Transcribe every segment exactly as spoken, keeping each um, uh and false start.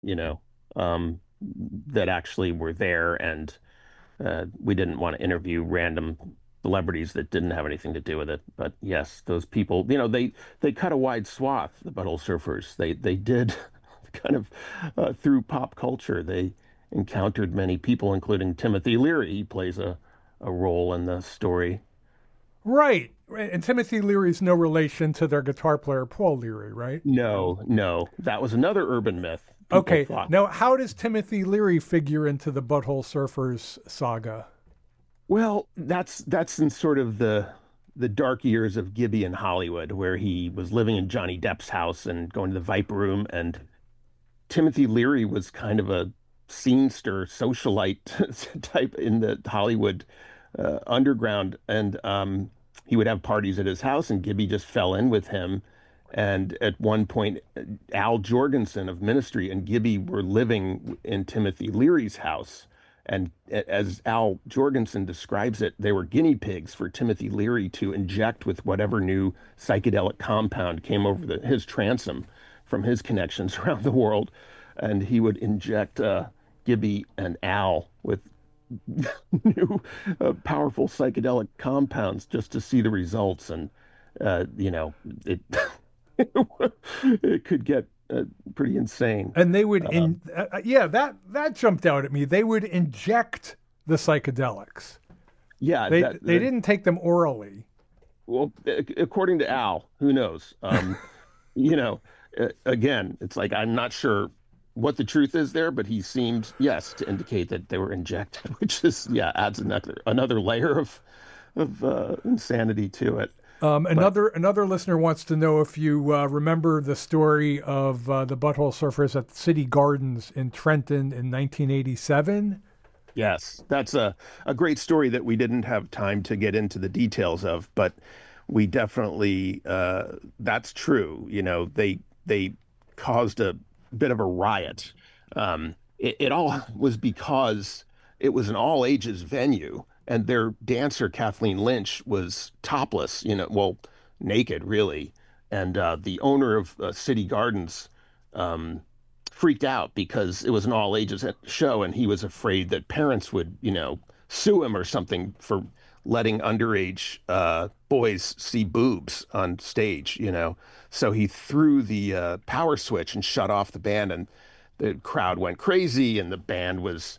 you know, um, that actually were there, and uh, we didn't want to interview random celebrities that didn't have anything to do with it. But yes, those people, you know, they they cut a wide swath, the Butthole Surfers. They they did kind of uh, through pop culture. They encountered many people, including Timothy Leary. He plays a a role in the story. Right. And Timothy Leary's no relation to their guitar player, Paul Leary, right? No, no, that was another urban myth. People Okay. thought. Now, how does Timothy Leary figure into the Butthole Surfers saga? Well, that's that's in sort of the the dark years of Gibby in Hollywood, where he was living in Johnny Depp's house and going to the Viper Room. And Timothy Leary was kind of a scenester, socialite type in the Hollywood uh, underground, and um, he would have parties at his house, and Gibby just fell in with him. And at one point, Al Jorgensen of Ministry and Gibby were living in Timothy Leary's house. And as Al Jorgensen describes it, they were guinea pigs for Timothy Leary to inject with whatever new psychedelic compound came over the, his transom from his connections around the world. And he would inject uh, Gibby and Al with new uh, powerful psychedelic compounds just to see the results. And, uh, you know, it, it could get uh, pretty insane. And they would Um, in uh, uh, yeah, that that jumped out at me. They would inject the psychedelics. yeah, They that, they that didn't take them orally. well, according to Al, who knows? Um, you know, uh, again, it's like I'm not sure what the truth is there, but he seemed, yes, to indicate that they were injected, which is, yeah, adds another another layer of of uh, insanity to it. Um, But another another listener wants to know if you uh, remember the story of uh, the Butthole Surfers at the City Gardens in Trenton in nineteen eighty-seven. yes, that's a a great story that we didn't have time to get into the details of, but we definitely uh, that's true. You know, they they caused a bit of a riot. Um, it, it all was because it was an all ages venue, and their dancer Kathleen Lynch was topless. You know, well, naked really, and uh, the owner of uh, City Gardens um, freaked out because it was an all ages show, and he was afraid that parents would, you know, sue him or something for letting underage uh, boys see boobs on stage, you know. So he threw the uh, power switch and shut off the band, and the crowd went crazy, and the band was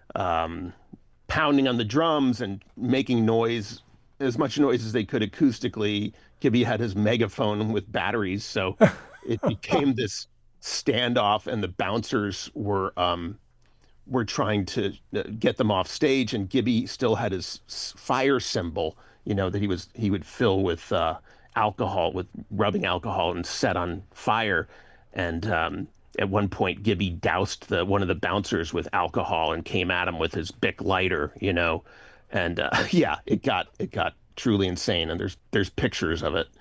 um, pounding on the drums and making noise, as much noise as they could acoustically. Gibby had his megaphone with batteries, so it became this standoff, and the bouncers were um, were trying to uh, get them off stage, and Gibby still had his fire symbol, you know, that he was he would fill with uh, alcohol, with rubbing alcohol and set on fire. And um, at one point, Gibby doused the one of the bouncers with alcohol and came at him with his Bic lighter, you know. And uh, yeah, it got it got truly insane. And there's there's pictures of it.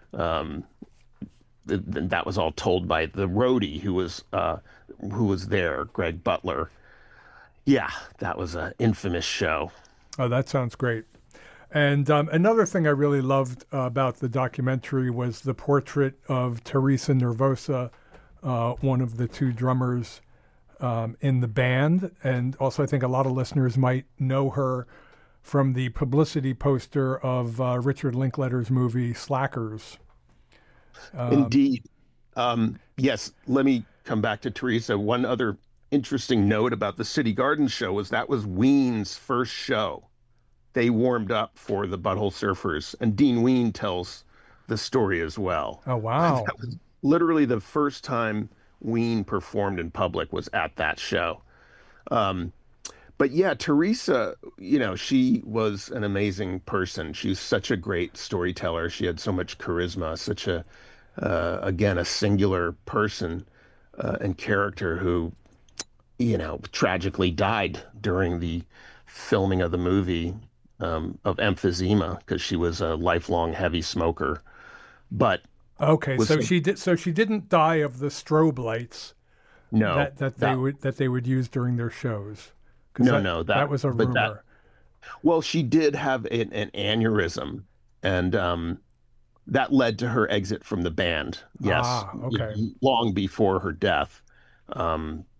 Um, th- that was all told by the roadie who was uh, who was there, Greg Butler. Yeah, that was an infamous show. Oh, that sounds great. And um, another thing I really loved uh, about the documentary was the portrait of Teresa Nervosa, uh, one of the two drummers um, in the band. And also, I think a lot of listeners might know her from the publicity poster of uh, Richard Linklater's movie Slackers. Um, Indeed. Um, yes, let me come back to Teresa. One other interesting note about the City Garden show was that was Ween's first show. They warmed up for the Butthole Surfers, and Dean Ween tells the story as well. oh, wow. That was literally the first time Ween performed in public was at that show. Um, but yeah, Teresa, you know, she was an amazing person. She's such a great storyteller. She had so much charisma, such a, uh, again, a singular person uh, and character who, you know, tragically died during the filming of the movie um, of emphysema because she was a lifelong heavy smoker. But Okay, was so she did. So she didn't die of the strobe lights no, that, that they that would that they would use during their shows, because no, that no, that that, was a but that, rumor. well, she did have an, an aneurysm, and um, that led to her exit from the band. Yes, Ah, y- okay. y- long before her death. Um,